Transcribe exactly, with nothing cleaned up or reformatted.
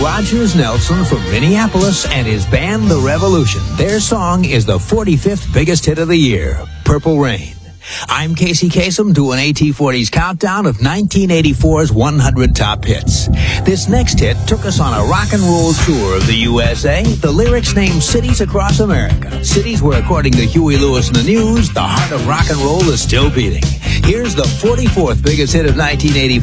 Rogers Nelson from Minneapolis and his band The Revolution. Their song is the forty-fifth biggest hit of the year, Purple Rain. I'm Casey Kasem doing A T forty's countdown of nineteen eighty-four's one hundred top hits. This next hit took us on a rock and roll tour of the U S A. The lyrics name cities across America. Cities where, according to Huey Lewis and the News, the heart of rock and roll is still beating. Here's the forty-fourth biggest hit of nineteen eighty-four.